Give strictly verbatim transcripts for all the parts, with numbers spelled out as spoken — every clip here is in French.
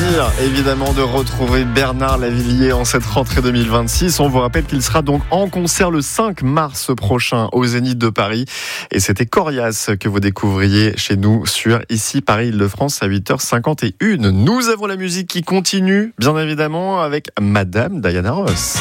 plaisir évidemment de retrouver Bernard Lavilliers en cette rentrée deux mille vingt-six. On vous rappelle qu'il sera donc en concert le cinq mars prochain au Zénith de Paris. Et c'était Corias que vous découvriez chez nous sur Ici Paris-Île-de-France à huit heures cinquante et une. Nous avons la musique qui continue, bien évidemment, avec Madame Diana Ross.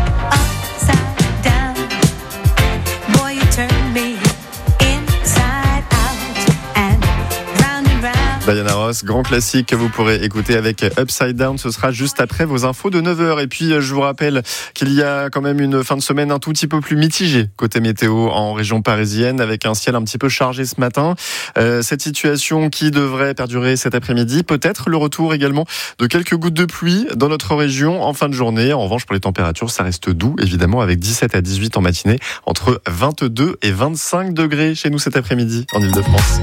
Diana Ross, grand classique que vous pourrez écouter avec Upside Down. Ce sera juste après vos infos de neuf heures. Et puis, je vous rappelle qu'il y a quand même une fin de semaine un tout petit peu plus mitigée côté météo en région parisienne, avec un ciel un petit peu chargé ce matin. Euh, cette situation qui devrait perdurer cet après-midi. Peut-être le retour également de quelques gouttes de pluie dans notre région en fin de journée. En revanche, pour les températures, ça reste doux, évidemment, avec dix-sept à dix-huit en matinée, entre vingt-deux et vingt-cinq degrés chez nous cet après-midi en Île-de-France.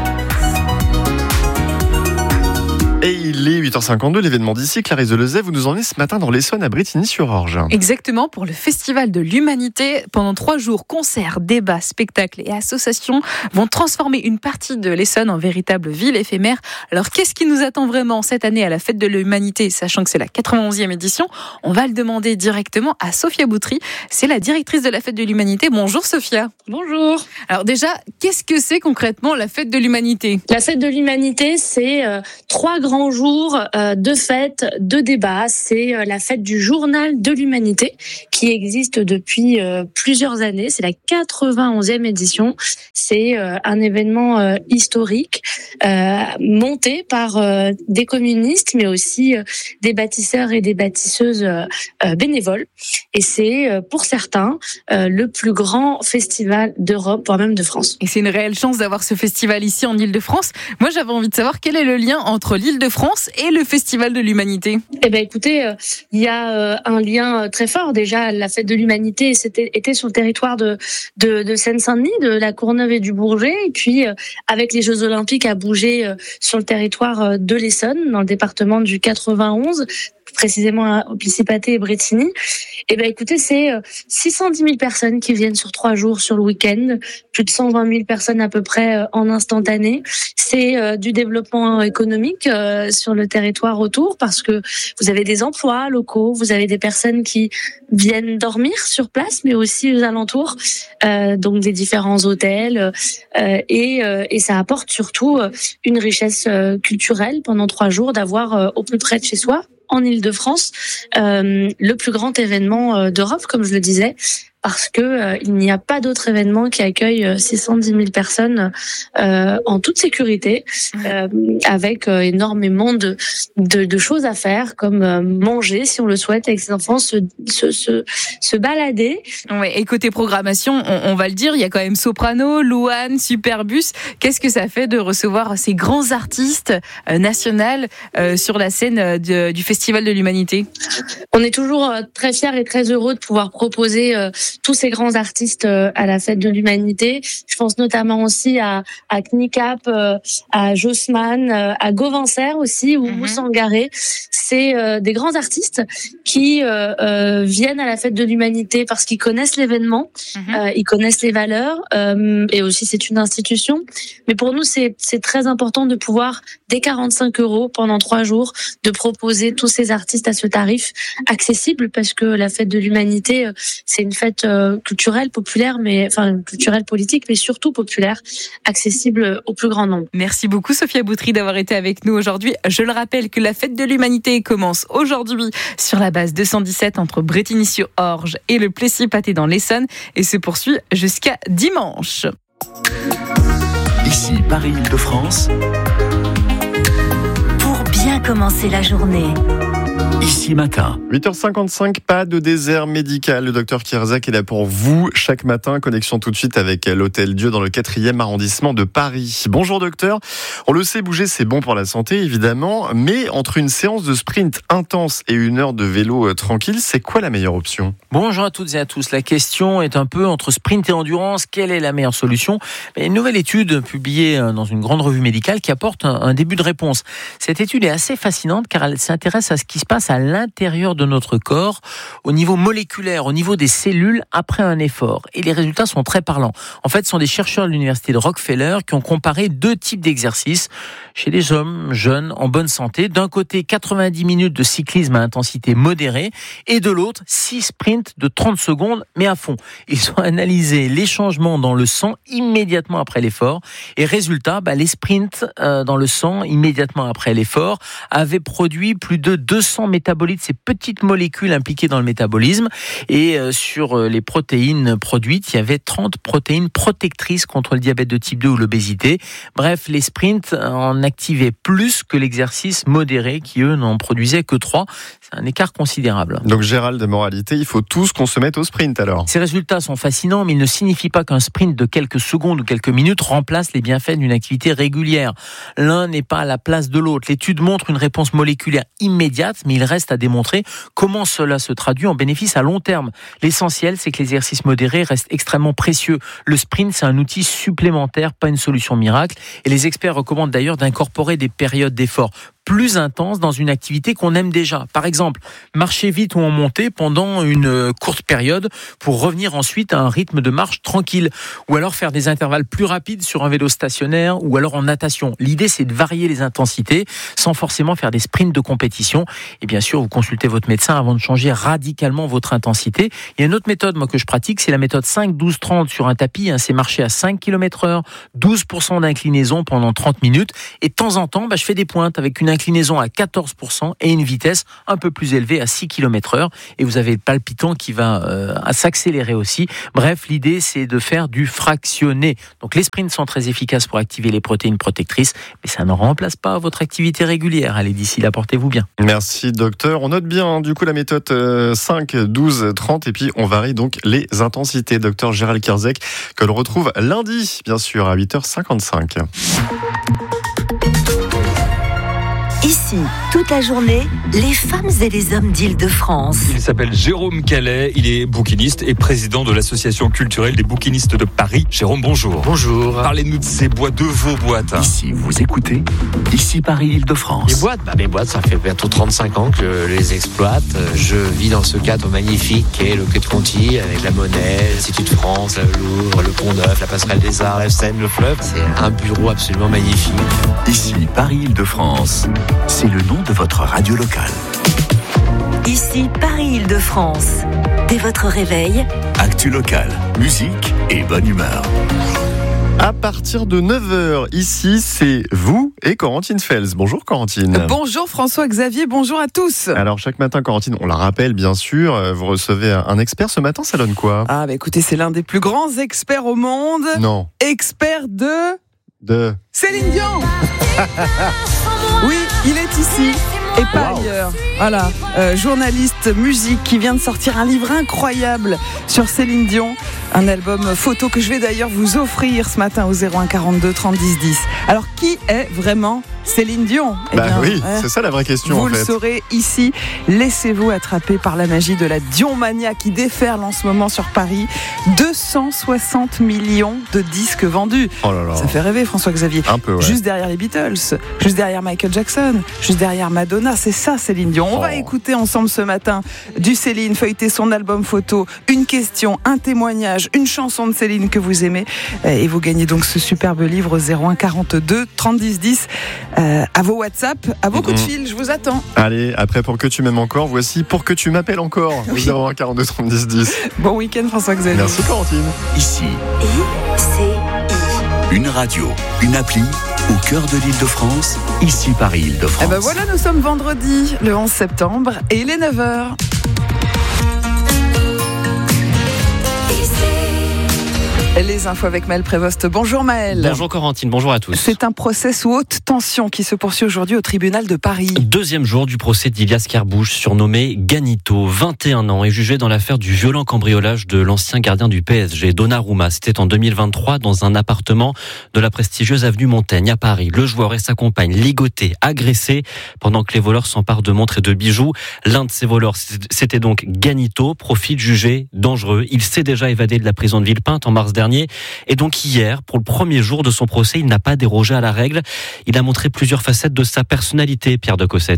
Et il est huit heures cinquante-deux, l'événement d'ici. Clarisse Delezay, vous nous emmenez ce matin dans l'Essonne à Brétigny-sur-Orge. Exactement, pour le Festival de l'Humanité. Pendant trois jours, concerts, débats, spectacles et associations vont transformer une partie de l'Essonne en véritable ville éphémère. Alors, qu'est-ce qui nous attend vraiment cette année à la Fête de l'Humanité, sachant que c'est la quatre-vingt-onzième édition? On va le demander directement à Sophia Boutry. C'est la directrice de la Fête de l'Humanité. Bonjour Sophia. Bonjour. Alors déjà, qu'est-ce que c'est concrètement la Fête de l'Humanité? La Fête de l'Humanité, c'est euh, trois grands jour euh, de fêtes, de débats. C'est euh, la fête du Journal de l'Humanité qui existe depuis euh, plusieurs années. C'est la quatre-vingt-onzième édition. C'est euh, un événement euh, historique euh, monté par euh, des communistes, mais aussi euh, des bâtisseurs et des bâtisseuses euh, euh, bénévoles. Et c'est euh, pour certains euh, le plus grand festival d'Europe, voire même de France. Et c'est une réelle chance d'avoir ce festival ici en Île-de-France. Moi, j'avais envie de savoir quel est le lien entre l'Île de France et le Festival de l'Humanité. Eh ben, écoutez, euh, il y a euh, un lien très fort. Déjà, la Fête de l'Humanité c'était, était sur le territoire de, de, de Seine-Saint-Denis, de la Courneuve et du Bourget. Et puis, euh, avec les Jeux Olympiques, a bougé euh, sur le territoire euh, de l'Essonne, dans le département du quatre-vingt-onze, précisément à Oplicy-Pathé et Brétigny. Eh ben, écoutez, c'est euh, six cent dix mille personnes qui viennent sur trois jours sur le week-end, plus de cent vingt mille personnes à peu près euh, en instantané. C'est euh, du développement économique euh, sur le territoire autour, parce que vous avez des emplois locaux, vous avez des personnes qui viennent dormir sur place, mais aussi aux alentours, euh, donc des différents hôtels, euh, et, euh, et ça apporte surtout euh, une richesse euh, culturelle pendant trois jours, d'avoir euh, au plus près de chez soi, en Île-de-France, euh, le plus grand événement euh, d'Europe, comme je le disais, parce que euh, il n'y a pas d'autre événement qui accueille euh, six cent dix mille personnes euh, en toute sécurité, euh, avec euh, énormément de, de de choses à faire, comme euh, manger si on le souhaite avec ses enfants, se se se, se balader. Ouais, et côté programmation, on, on va le dire, il y a quand même Soprano, Louane, Superbus. Qu'est-ce que ça fait de recevoir ces grands artistes euh, nationaux euh, sur la scène euh, de, du Festival de l'Humanité? On est toujours euh, très fiers et très heureux de pouvoir proposer euh, tous ces grands artistes euh, à la Fête de l'Humanité. Je pense notamment aussi à, à Knicap, euh, à Jossman, euh, à Gauvancer aussi, ou mm-hmm. Moussangaré. C'est euh, des grands artistes qui euh, euh, viennent à la Fête de l'Humanité parce qu'ils connaissent l'événement, mm-hmm. euh, ils connaissent les valeurs, euh, et aussi c'est une institution. Mais pour nous, c'est, c'est très important de pouvoir, dès quarante-cinq euros pendant trois jours, de proposer tous ces artistes à ce tarif accessible, parce que la Fête de l'Humanité, euh, c'est une fête euh, culturelle, populaire, mais enfin culturelle, politique, mais surtout populaire, accessible au plus grand nombre. Merci beaucoup Sophia Boutry d'avoir été avec nous aujourd'hui. Je le rappelle que la Fête de l'Humanité commence aujourd'hui sur la base deux cent dix-sept entre Brétigny-sur-Orge et le Plessis-Pathé dans l'Essonne, et se poursuit jusqu'à dimanche. Ici Paris-Île-de-France. Pour bien commencer la journée. Ici matin. huit heures cinquante-cinq, pas de désert médical. Le docteur Kierzak est là pour vous chaque matin. Connexion tout de suite avec l'Hôtel Dieu dans le quatrième arrondissement de Paris. Bonjour docteur. On le sait, bouger c'est bon pour la santé évidemment, mais entre une séance de sprint intense et une heure de vélo tranquille, c'est quoi la meilleure option? Bonjour à toutes et à tous. La question est un peu entre sprint et endurance. Quelle est la meilleure solution? Il y a une nouvelle étude publiée dans une grande revue médicale qui apporte un, un début de réponse. Cette étude est assez fascinante car elle s'intéresse à ce qui se passe à l'intérieur de notre corps, au niveau moléculaire, au niveau des cellules après un effort. Et les résultats sont très parlants. En fait, ce sont des chercheurs de l'université de Rockefeller qui ont comparé deux types d'exercices. chez les hommes jeunes en bonne santé. D'un côté, quatre-vingt-dix minutes de cyclisme à intensité modérée et de l'autre, six sprints de trente secondes mais à fond. Ils ont analysé les changements dans le sang immédiatement après l'effort et résultat, bah, les sprints euh, dans le sang immédiatement après l'effort avaient produit plus de deux cents métabolites, ces petites molécules impliquées dans le métabolisme, et euh, sur euh, les protéines produites, il y avait trente protéines protectrices contre le diabète de type deux ou l'obésité. Bref, les sprints en activaient plus que l'exercice modéré qui, eux, n'en produisaient que trois. C'est un écart considérable. Donc Gérald, de moralité, il faut tous qu'on se mette au sprint alors. Ces résultats sont fascinants, mais ils ne signifient pas qu'un sprint de quelques secondes ou quelques minutes remplace les bienfaits d'une activité régulière. L'un n'est pas à la place de l'autre. L'étude montre une réponse moléculaire immédiate, mais il reste à démontrer comment cela se traduit en bénéfice à long terme. L'essentiel, c'est que l'exercice modéré reste extrêmement précieux. Le sprint, c'est un outil supplémentaire, pas une solution miracle. Et les experts recommandent d'ailleurs d'incorporer des périodes d'effort plus intense dans une activité qu'on aime déjà. Par exemple, marcher vite ou en montée pendant une courte période pour revenir ensuite à un rythme de marche tranquille. Ou alors faire des intervalles plus rapides sur un vélo stationnaire ou alors en natation. L'idée, c'est de varier les intensités sans forcément faire des sprints de compétition. Et bien sûr, vous consultez votre médecin avant de changer radicalement votre intensité. Il y a une autre méthode, moi, que je pratique, c'est la méthode cinq douze trente sur un tapis. Hein, c'est marcher à cinq kilomètres heure, douze pour cent d'inclinaison pendant trente minutes. Et de temps en temps, bah, je fais des pointes avec une inclinaison à quatorze pour cent et une vitesse un peu plus élevée à six kilomètres heure. Et vous avez le palpitant qui va euh, s'accélérer aussi. Bref, l'idée, c'est de faire du fractionné. Donc les sprints sont très efficaces pour activer les protéines protectrices, mais ça ne remplace pas votre activité régulière. Allez, d'ici là, portez-vous bien. Merci, docteur. On note bien, du coup, la méthode cinq douze trente et puis on varie donc les intensités. Docteur Gérald Kierzek, que l'on retrouve lundi, bien sûr, à huit heures cinquante-cinq. Ici, toute la journée, les femmes et les hommes d'Île-de-France. Il s'appelle Jérôme Calais, il est bouquiniste et président de l'association culturelle des bouquinistes de Paris. Jérôme, bonjour. Bonjour. Parlez-nous de ces boîtes, de vos boîtes. Ici, vous écoutez Ici Paris, Île-de-France. Les boîtes, bah, mes boîtes, ça fait bientôt trente-cinq ans que je les exploite. Je vis dans ce cadre magnifique qu'est le Quai de Conti, avec la Monnaie, l'Institut de France, le Louvre, le Pont-Neuf, la Passerelle des Arts, la Seine, le fleuve. C'est un bureau absolument magnifique. Ici Paris, Île-de-France. C'est le nom de votre radio locale. Ici Paris, Île-de-France. Dès votre réveil, Actu locale, musique et bonne humeur. À partir de neuf heures, ici, c'est vous et Corentine Fels. Bonjour Corentine. Bonjour François-Xavier, bonjour à tous. Alors chaque matin, Corentine, on la rappelle bien sûr, vous recevez un expert. Ce matin, ça donne quoi ? Ah bah écoutez, c'est l'un des plus grands experts au monde. Non. Expert de... De... Céline Dion. Oui, il est ici et pas wow. ailleurs. Voilà, euh, journaliste musique qui vient de sortir un livre incroyable sur Céline Dion, un album photo que je vais d'ailleurs vous offrir ce matin au zéro un quarante-deux trente dix dix. Alors qui est vraiment Céline Dion ? Eh bah bien, oui, euh, c'est ça la vraie question vous en fait. Vous le saurez ici. Laissez-vous attraper par la magie de la Dionmania qui déferle en ce moment sur Paris. deux cent soixante millions de disques vendus. Oh là là. Ça fait rêver François-Xavier. Un peu, ouais. Juste derrière les Beatles, juste derrière Michael Jackson, juste derrière Madonna, c'est ça Céline Dion. On oh. va écouter ensemble ce matin du Céline, feuilleter son album photo, une question, un témoignage, une chanson de Céline que vous aimez et vous gagnez donc ce superbe livre zéro un quarante-deux trente dix dix euh, à vos WhatsApp, à vos coups de fil, je vous attends. Allez, après Pour que tu m'aimes encore, voici Pour que tu m'appelles encore, oui. zéro un quarante-deux trente dix dix. Bon week-end François-Xavier. Merci Corentine. Ici, I C I. Une radio, une appli au cœur de l'Île-de-France, ici Paris, Île-de-France. Et ben voilà, nous sommes vendredi, le onze septembre, et il est neuf heures. Les infos avec Maëlle Prévost. Bonjour Maëlle. Bonjour Corentine, bonjour à tous. C'est un procès sous haute tension qui se poursuit aujourd'hui au tribunal de Paris. Deuxième jour du procès d'Ilias Kerrbouch, surnommé Ganito, vingt et un ans, est jugé dans l'affaire du violent cambriolage de l'ancien gardien du P S G, Donnarumma. C'était en deux mille vingt-trois dans un appartement de la prestigieuse avenue Montaigne à Paris. Le joueur et sa compagne ligotés, agressés, pendant que les voleurs s'emparent de montres et de bijoux. L'un de ces voleurs, c'était donc Ganito, profil jugé dangereux. Il s'est déjà évadé de la prison de Villepinte en mars dernier. Et donc hier, pour le premier jour de son procès, il n'a pas dérogé à la règle. Il a montré plusieurs facettes de sa personnalité, Pierre de Cossette.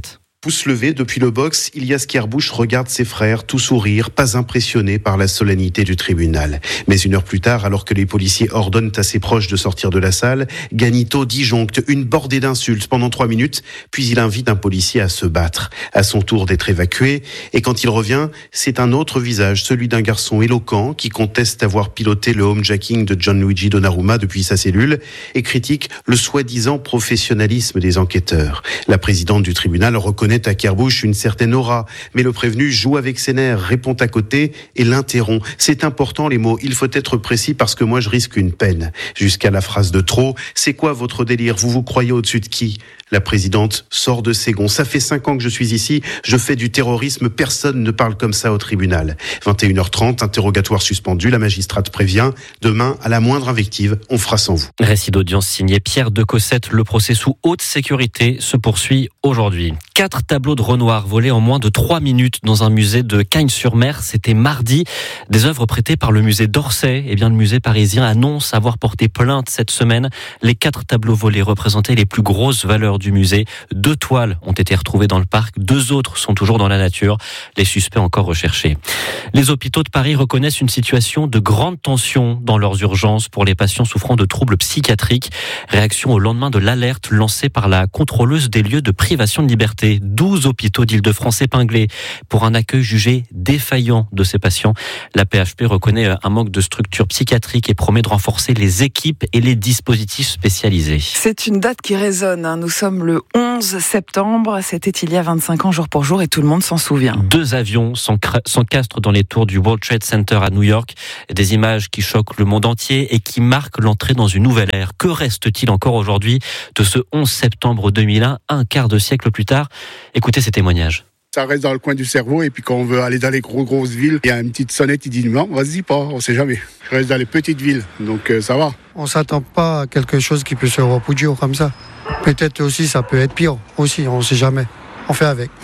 Pouce levé depuis le box, Ilias Kerrbouch regarde ses frères, tout sourire, pas impressionné par la solennité du tribunal. Mais une heure plus tard, alors que les policiers ordonnent à ses proches de sortir de la salle, Ganito disjoncte une bordée d'insultes pendant trois minutes, puis il invite un policier à se battre. À son tour d'être évacué, et quand il revient, c'est un autre visage, celui d'un garçon éloquent qui conteste avoir piloté le homejacking de Gianluigi Donnarumma depuis sa cellule et critique le soi-disant professionnalisme des enquêteurs. La présidente du tribunal reconnaît à Kerrbouch une certaine aura, mais le prévenu joue avec ses nerfs, répond à côté et l'interrompt. C'est important les mots, il faut être précis parce que moi je risque une peine. Jusqu'à la phrase de trop, c'est quoi votre délire, vous vous croyez au-dessus de qui ? La présidente sort de ses gonds. Ça fait cinq ans que je suis ici, je fais du terrorisme, personne ne parle comme ça au tribunal. vingt et une heures trente, interrogatoire suspendu, la magistrate prévient, demain, à la moindre invective, on fera sans vous. Récit d'audience signé Pierre de Cossette, le procès sous haute sécurité se poursuit aujourd'hui. Quatre tableaux de Renoir volés en moins de trois minutes dans un musée de Cagnes-sur-Mer, c'était mardi. Des œuvres prêtées par le musée d'Orsay. Eh bien, le musée parisien annonce avoir porté plainte cette semaine. Les quatre tableaux volés représentaient les plus grosses valeurs du musée. Deux toiles ont été retrouvées dans le parc, deux autres sont toujours dans la nature. Les suspects encore recherchés. Les hôpitaux de Paris reconnaissent une situation de grande tension dans leurs urgences pour les patients souffrant de troubles psychiatriques. Réaction au lendemain de l'alerte lancée par la contrôleuse des lieux de privation de liberté. douze hôpitaux d'Île-de-France épinglés pour un accueil jugé défaillant de ces patients. La P H P reconnaît un manque de structures psychiatriques et promet de renforcer les équipes et les dispositifs spécialisés. C'est une date qui résonne. Nous sommes le onze septembre. C'était il y a vingt-cinq ans jour pour jour et tout le monde s'en souvient. Deux avions s'encastrent dans les tours du World Trade Center à New York. Des images qui choquent le monde entier et qui marquent l'entrée dans une nouvelle ère. Que reste-t-il encore aujourd'hui de ce onze septembre deux mille un, un quart de siècle plus tard? Écoutez ces témoignages. Ça reste dans le coin du cerveau et puis quand on veut aller dans les gros grosses villes, il y a une petite sonnette qui dit non, vas-y pas, on sait jamais. Je reste dans les petites villes, donc euh, ça va. On s'attend pas à quelque chose qui peut se reproduire comme ça. Peut-être aussi ça peut être pire aussi, on sait jamais. On fait avec.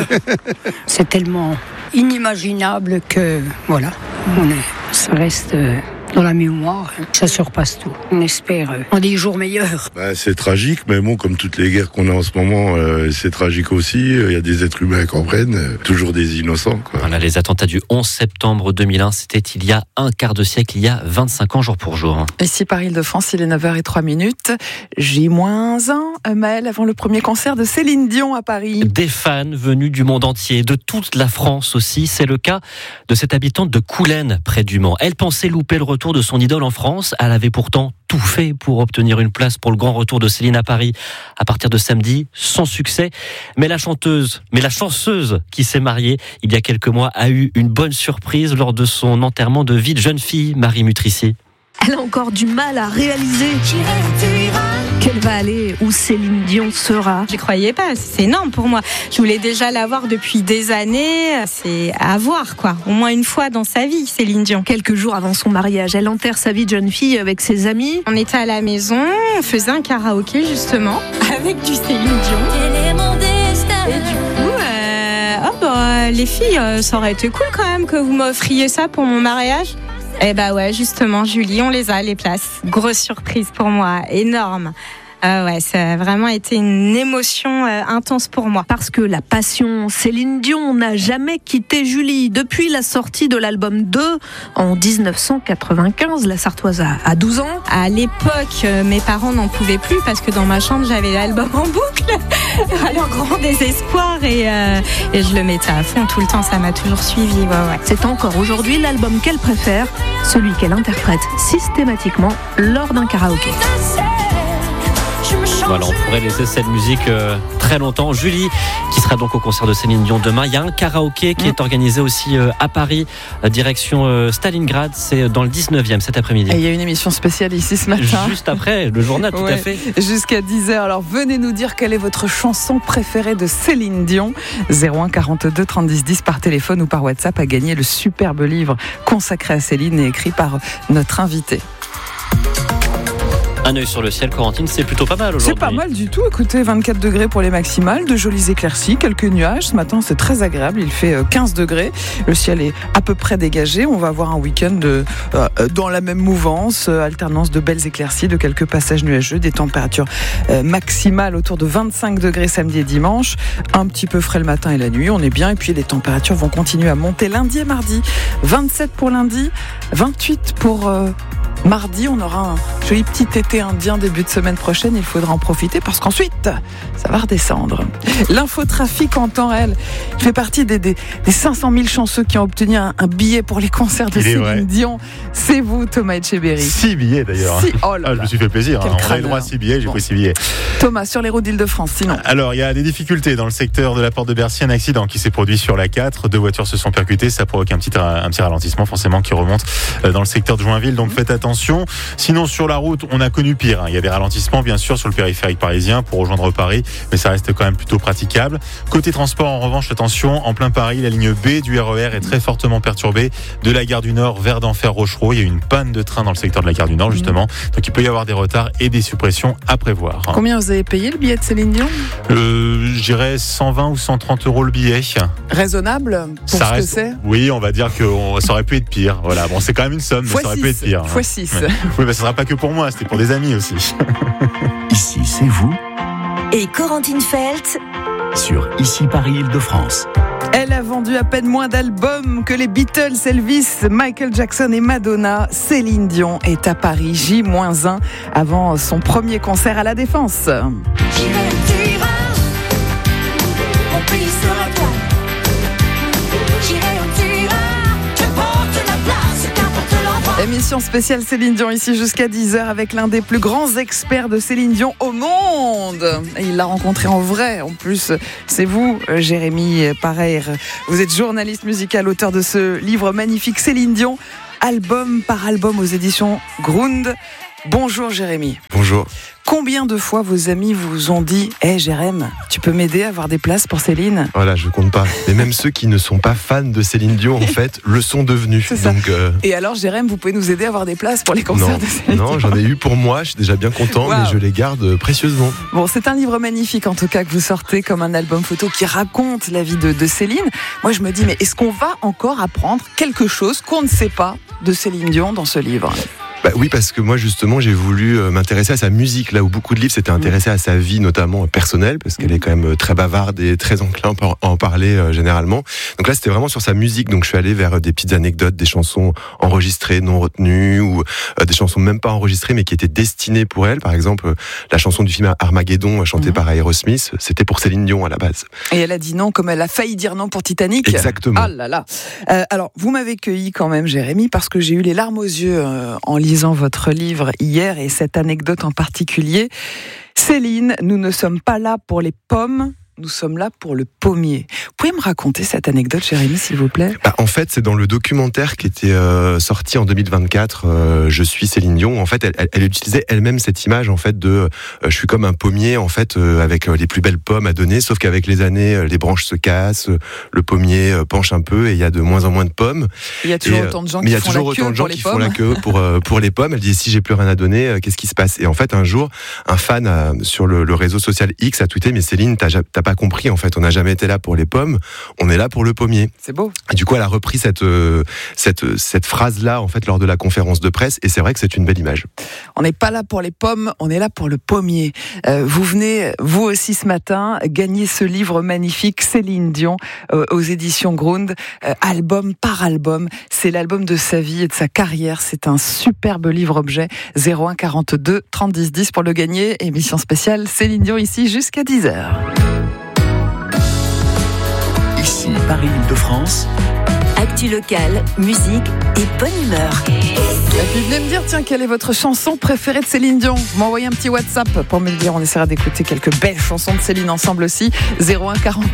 C'est tellement inimaginable que voilà, on est, ça reste dans la mémoire, ça surpasse tout. On espère en des jours meilleurs. Bah, c'est tragique, mais bon, comme toutes les guerres qu'on a en ce moment, euh, c'est tragique aussi. Il y a des êtres humains qui en prennent, euh, toujours des innocents, quoi. Voilà, les attentats du onze septembre deux mille un, c'était il y a un quart de siècle, il y a vingt-cinq ans jour pour jour. Ici par Île-de-France, il est neuf heures zéro trois minutes. J moins un, Maëlle, avant le premier concert de Céline Dion à Paris. Des fans venus du monde entier, de toute la France aussi. C'est le cas de cette habitante de Coulennes, près du Mans. Elle pensait louper le retour de son idole en France. Elle avait pourtant tout fait pour obtenir une place pour le grand retour de Céline à Paris à partir de samedi, sans succès. Mais la chanteuse, mais la chanceuse qui s'est mariée il y a quelques mois a eu une bonne surprise lors de son enterrement de vie de jeune fille, Marie Mutrici. Elle a encore du mal à réaliser qu'elle va aller où Céline Dion sera. J'y croyais pas, c'est énorme pour moi. Je voulais déjà la voir depuis des années. C'est à voir, quoi. Au moins une fois dans sa vie, Céline Dion. Quelques jours avant son mariage, elle enterre sa vie de jeune fille avec ses amis. On était à la maison, on faisait un karaoké justement, avec du Céline Dion. Et du coup, euh, oh bah, les filles, euh, ça aurait été cool quand même que vous m'offriez ça pour mon mariage. Eh bah ouais, justement, Julie, on les a, les places. Grosse surprise pour moi, énorme. Euh, ouais, ça a vraiment été une émotion euh, intense pour moi. Parce que la passion Céline Dion n'a jamais quitté Julie. Depuis la sortie de l'album deux en dix-neuf cent quatre-vingt-quinze, la Sartoise a, a douze ans. À l'époque, euh, mes parents n'en pouvaient plus parce que dans ma chambre, j'avais l'album en boucle. À leur grand désespoir et, euh, et je le mettais à fond tout le temps. Ça m'a toujours suivi. Ouais, ouais. C'est encore aujourd'hui l'album qu'elle préfère, celui qu'elle interprète systématiquement lors d'un karaoké. Voilà, on pourrait laisser cette musique euh, très longtemps. Julie, qui sera donc au concert de Céline Dion demain. Il y a un karaoké qui mmh. est organisé aussi euh, à Paris, euh, direction euh, Stalingrad. C'est dans le dix-neuvième cet après-midi. Et il y a une émission spéciale ici ce matin. Juste après, le journal, tout ouais, à fait. Jusqu'à dix heures. Alors venez nous dire quelle est votre chanson préférée de Céline Dion. zéro un quarante-deux trente-dix dix par téléphone ou par WhatsApp à gagner le superbe livre consacré à Céline et écrit par notre invité. Un œil sur le ciel, Corentine, c'est plutôt pas mal aujourd'hui. C'est pas mal du tout. Écoutez, vingt-quatre degrés pour les maximales, de jolies éclaircies, quelques nuages. Ce matin, c'est très agréable. Il fait quinze degrés. Le ciel est à peu près dégagé. On va avoir un week-end de, euh, dans la même mouvance, euh, alternance de belles éclaircies, de quelques passages nuageux, des températures euh, maximales autour de vingt-cinq degrés samedi et dimanche. Un petit peu frais le matin et la nuit. On est bien. Et puis, les températures vont continuer à monter lundi et mardi. vingt-sept pour lundi, vingt-huit pour euh, mardi. On aura un joli petit été indien début de semaine prochaine. Il faudra en profiter parce qu'ensuite, ça va redescendre. L'infotrafic en temps réel fait partie des, des, des cinq cent mille chanceux qui ont obtenu un, un billet pour les concerts de Céline Dion. C'est vous, Thomas Etcheberry. Six billets d'ailleurs. Six. Oh là ah, là. je me suis fait plaisir. Hein. On a le droit à six billets, j'ai bon. pris six billets. Thomas, sur les routes d'Île-de-France, sinon. Alors, il y a des difficultés dans le secteur de la porte de Bercy. Un accident qui s'est produit sur la quatre. Deux voitures se sont percutées. Ça provoque un petit, un petit ralentissement, forcément, qui remonte dans le secteur de Joinville. Donc, faites attention. Sinon, sur la route, on a connu pire. Il y a des ralentissements, bien sûr, sur le périphérique parisien pour rejoindre Paris. Mais ça reste quand même plutôt praticable. Côté transport, en revanche, attention. En plein Paris, la ligne B du R E R est très fortement perturbée. De la gare du Nord vers d'Enfer Rochereau. Il y a eu une panne de train dans le secteur de la gare du Nord, justement. Donc, il peut y avoir des retards et des suppressions à prévoir. Combien vous avez payé le billet de Céline Dion ? euh, Je dirais cent vingt ou cent trente euros le billet. Raisonnable pour ça ce reste, que c'est ? Oui, on va dire que on, ça aurait pu être pire. Voilà, bon, c'est quand même une somme, mais fois ça aurait six. pu être pire. fois six. Ouais. Oui, mais ça sera pas que pour moi, c'était pour des amis aussi. Ici, c'est vous. Et Corentine Feltz Sur Ici Paris Île-de-France. Elle a vendu à peine moins d'albums que les Beatles, Elvis, Michael Jackson et Madonna. Céline Dion est à Paris, J moins un, avant son premier concert à la Défense. Émission spéciale Céline Dion ici jusqu'à dix heures avec l'un des plus grands experts de Céline Dion au monde. Et il l'a rencontré en vrai. En plus, c'est vous, Jérémy Pareire. Vous êtes journaliste musical, auteur de ce livre magnifique Céline Dion, album par album aux éditions Grund. Bonjour Jérémy. Bonjour. Combien de fois vos amis vous ont dit « Hé hey, Jérém, tu peux m'aider à avoir des places pour Céline ?» Voilà, je compte pas. Et même ceux qui ne sont pas fans de Céline Dion, en fait, le sont devenus. C'est ça. Donc, euh... Et alors Jérém, vous pouvez nous aider à avoir des places pour les concerts non, de Céline Dion ? Non, j'en ai eu pour moi, je suis déjà bien content, wow. Mais je les garde précieusement. Bon, c'est un livre magnifique en tout cas que vous sortez comme un album photo qui raconte la vie de, de Céline. Moi je me dis, mais est-ce qu'on va encore apprendre quelque chose qu'on ne sait pas de Céline Dion dans ce livre ? Bah oui, parce que moi justement j'ai voulu m'intéresser à sa musique, là où beaucoup de livres s'étaient intéressés à sa vie, notamment personnelle, parce qu'elle est quand même très bavarde et très enclin à en parler euh, généralement. Donc là c'était vraiment sur sa musique, donc je suis allé vers des petites anecdotes, des chansons enregistrées, non retenues, ou euh, des chansons même pas enregistrées mais qui étaient destinées pour elle. Par exemple, la chanson du film Armageddon chantée mmh. par Aerosmith, c'était pour Céline Dion à la base. Et elle a dit non comme elle a failli dire non pour Titanic. Exactement. Ah là là. Euh, alors vous m'avez cueilli quand même Jérémy, parce que j'ai eu les larmes aux yeux euh, en lisant lisant votre livre hier et cette anecdote en particulier. Céline, nous ne sommes pas là pour les pommes, nous sommes là pour le pommier. Vous pouvez me raconter cette anecdote, Jérémy, s'il vous plaît ? Bah, en fait, c'est dans le documentaire qui était euh, sorti en deux mille vingt-quatre, euh, Je suis Céline Dion. En fait, elle, elle, elle utilisait elle-même cette image en fait de euh, je suis comme un pommier en fait euh, avec euh, les plus belles pommes à donner, sauf qu'avec les années, euh, les branches se cassent, euh, le pommier euh, penche un peu et il y a de moins en moins de pommes. Il y a toujours et, autant de gens mais qui il y a font toujours la queue autant de gens pour les qui pommes. font la queue pour euh, pour les pommes. Elle dit si j'ai plus rien à donner, euh, qu'est-ce qui se passe ? Et en fait, un jour, un fan a, sur le, le réseau social X a tweeté mais Céline, t'as, t'as pas compris en fait, on a jamais été là pour les pommes, on est là pour le pommier. C'est beau. Et du coup, elle a repris cette, euh, cette, cette phrase-là, en fait, lors de la conférence de presse, et c'est vrai que c'est une belle image. On n'est pas là pour les pommes, on est là pour le pommier. Euh, vous venez, vous aussi ce matin, gagner ce livre magnifique, Céline Dion, euh, aux éditions Grund, euh, album par album. C'est l'album de sa vie et de sa carrière. C'est un superbe livre-objet. zéro un quarante-deux trente dix dix pour le gagner. Émission spéciale Céline Dion ici jusqu'à dix heures. Ici, Paris-Île-de-France. Actu locale, musique et bonne humeur. Et puis venez me dire, tiens, quelle est votre chanson préférée de Céline Dion ? Vous m'envoyez un petit WhatsApp pour me le dire. On essaiera d'écouter quelques belles chansons de Céline ensemble aussi. zéro un quarante